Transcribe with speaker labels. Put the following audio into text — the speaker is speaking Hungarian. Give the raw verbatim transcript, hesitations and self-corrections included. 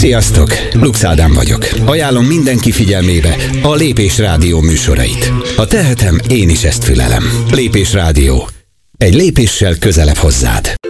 Speaker 1: Sziasztok! Lux Ádám vagyok. Ajánlom mindenki figyelmébe a Lépés Rádió műsorait. Ha tehetem, én is ezt fülelem. Lépés Rádió. Egy lépéssel közelebb hozzád.